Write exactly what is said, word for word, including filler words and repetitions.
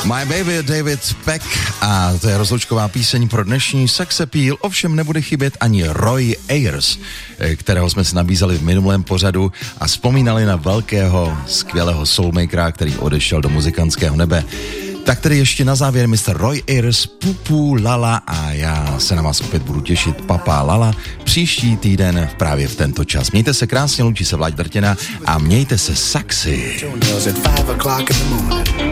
My Baby, David Peck, a to je rozloučková píseň pro dnešní Sex Appeal. Ovšem nebude chybět ani Roy Ayers, kterého jsme si nabízeli v minulém pořadu a vzpomínali na velkého, skvělého soulmakera, který odešel do muzikantského nebe. Tak tedy ještě na závěr mister Roy Ayers, Pupu Lala, a já se na vás opět budu těšit, Papa Lala, příští týden právě v tento čas. Mějte se krásně, loučí se Vlaď Drtina a mějte se sexy.